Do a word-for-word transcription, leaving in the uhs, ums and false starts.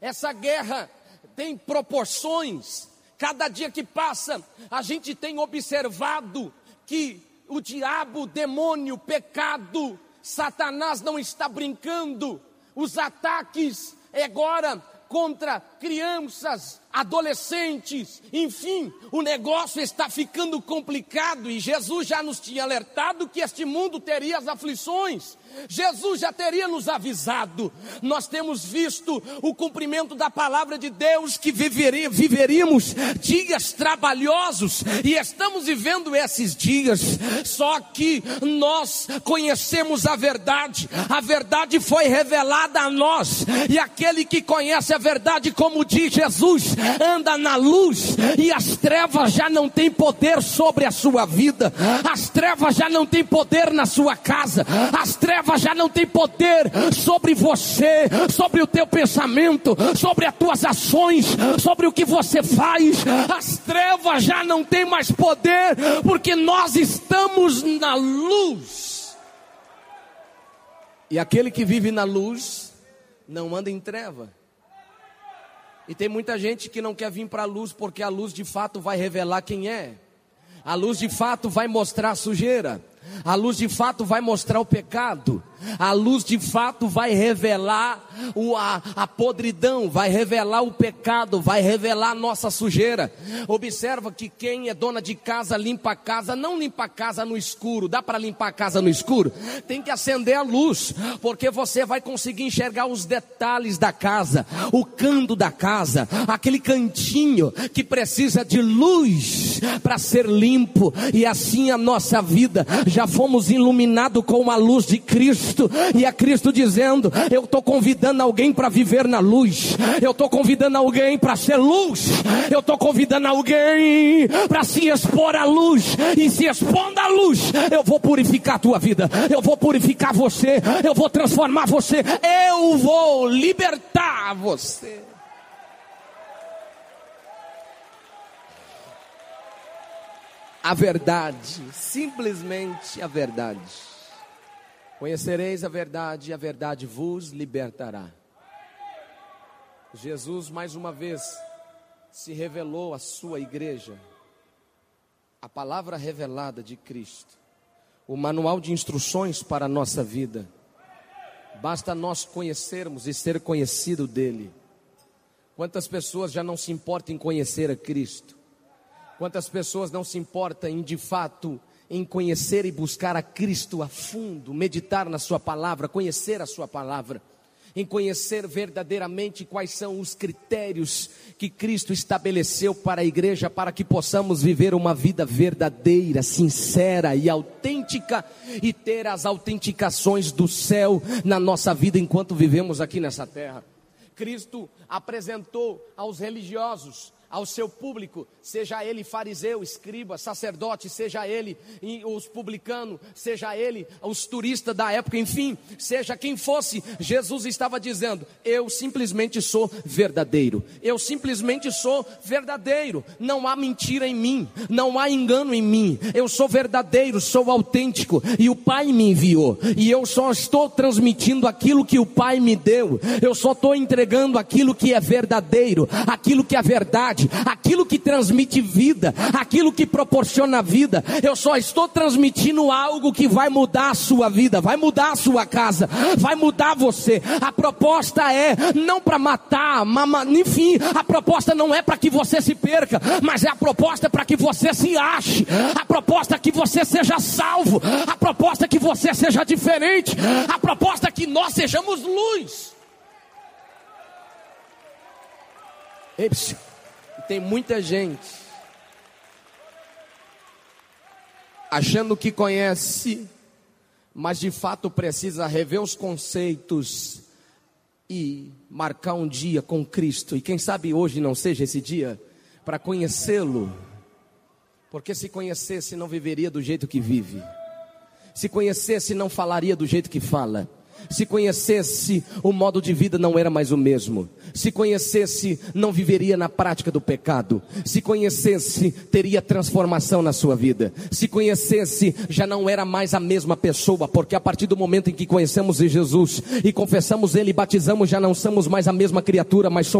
Essa guerra tem proporções. Cada dia que passa, a gente tem observado que o diabo, o demônio, o pecado, Satanás não está brincando. Os ataques agora contra crianças, adolescentes, enfim, o negócio está ficando complicado. E Jesus já nos tinha alertado que este mundo teria as aflições. Jesus já teria nos avisado. Nós temos visto o cumprimento da palavra de Deus, que viveria, viveríamos dias trabalhosos, e estamos vivendo esses dias. Só que nós conhecemos a verdade. A verdade foi revelada a nós, e aquele que conhece a verdade, como diz Jesus, anda na luz, e as trevas já não têm poder sobre a sua vida. As trevas já não têm poder na sua casa. As trevas já não tem poder sobre você, sobre o teu pensamento, sobre as tuas ações, sobre o que você faz. As trevas já não tem mais poder, porque nós estamos na luz. E aquele que vive na luz não anda em treva. E tem muita gente que não quer vir para a luz, porque a luz de fato vai revelar quem é. A luz de fato vai mostrar a sujeira. A luz de fato vai mostrar o pecado. A luz de fato vai revelar o, a, a podridão, vai revelar o pecado, vai revelar a nossa sujeira. Observa que quem é dona de casa limpa a casa, não limpa a casa no escuro. Dá para limpar a casa no escuro? Tem que acender a luz, porque você vai conseguir enxergar os detalhes da casa, o canto da casa, aquele cantinho que precisa de luz para ser limpo. E assim a nossa vida, já fomos iluminados com a luz de Cristo. E é Cristo dizendo: eu estou convidando alguém para viver na luz. Eu estou convidando alguém para ser luz. Eu estou convidando alguém para se expor à luz. E se expondo à luz, eu vou purificar a tua vida. Eu vou purificar você. Eu vou transformar você. Eu vou libertar você. A verdade, simplesmente a verdade. Conhecereis a verdade, e a verdade vos libertará. Jesus mais uma vez se revelou à sua igreja. A palavra revelada de Cristo, o manual de instruções para a nossa vida. Basta nós conhecermos e ser conhecido dele. Quantas pessoas já não se importam em conhecer a Cristo? Quantas pessoas não se importam em, de fato, em conhecer e buscar a Cristo a fundo, meditar na sua palavra, conhecer a sua palavra, em conhecer verdadeiramente quais são os critérios que Cristo estabeleceu para a igreja, para que possamos viver uma vida verdadeira, sincera e autêntica, e ter as autenticações do céu na nossa vida enquanto vivemos aqui nessa terra. Cristo apresentou aos religiosos, ao seu público, seja ele fariseu, escriba, sacerdote, seja ele os publicanos, seja ele os turistas da época, enfim, seja quem fosse, Jesus estava dizendo: eu simplesmente sou verdadeiro, eu simplesmente sou verdadeiro, não há mentira em mim, não há engano em mim, eu sou verdadeiro, sou autêntico, e o Pai me enviou, e eu só estou transmitindo aquilo que o Pai me deu, eu só estou entregando aquilo que é verdadeiro, aquilo que é verdade, aquilo que transmite vida, aquilo que proporciona vida. Eu só estou transmitindo algo que vai mudar a sua vida, vai mudar a sua casa, vai mudar você. A proposta é não para matar, mama, enfim, a proposta não é para que você se perca, mas é a proposta para que você se ache, a proposta é que você seja salvo, a proposta é que você seja diferente, a proposta é que nós sejamos luz. Epsi. Tem muita gente achando que conhece, mas de fato precisa rever os conceitos e marcar um dia com Cristo. E quem sabe hoje não seja esse dia para conhecê-lo, porque se conhecesse não viveria do jeito que vive, se conhecesse não falaria do jeito que fala, Se conhecesse o modo de vida, não era mais o mesmo. Se conhecesse, não viveria na prática do pecado. Se conhecesse, teria transformação na sua vida. Se conhecesse, já não era mais a mesma pessoa, porque a partir do momento em que conhecemos Jesus e confessamos Ele e batizamos, já não somos mais a mesma criatura, mas somos